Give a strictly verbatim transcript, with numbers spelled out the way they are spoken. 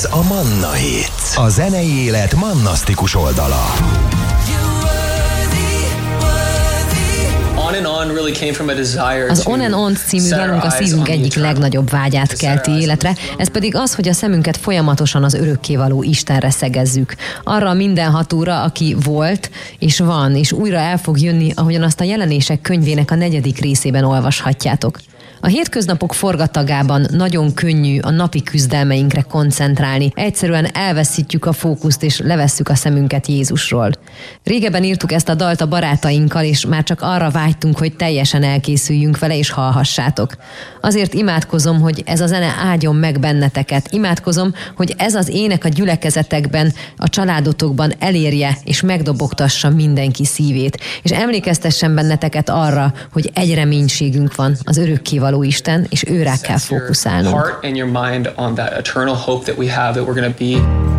Ez a Manna Hits, a zenei élet mannasztikus oldala. Az On and On című dalunk a szívünk egyik legnagyobb vágyát kelti életre, ez pedig az, hogy a szemünket folyamatosan az örökkévaló Istenre szegezzük. Arra a mindenhatóra, aki volt, és van, és újra el fog jönni, ahogyan azt a Jelenések könyvének a negyedik részében olvashatjátok. A hétköznapok forgatagában nagyon könnyű a napi küzdelmeinkre koncentrálni. Egyszerűen elveszítjük a fókuszt és levesszük a szemünket Jézusról. Régebben írtuk ezt a dalt a barátainkkal, és már csak arra vágytunk, hogy teljesen elkészüljünk vele és hallhassátok. Azért imádkozom, hogy ez a zene áldjon meg benneteket. Imádkozom, hogy ez az ének a gyülekezetekben, a családotokban elérje és megdobogtassa mindenki szívét. És emlékeztessen benneteket arra, hogy egy reménységünk van, az örökkévaló Isten, és őrá kell fókuszálnunk.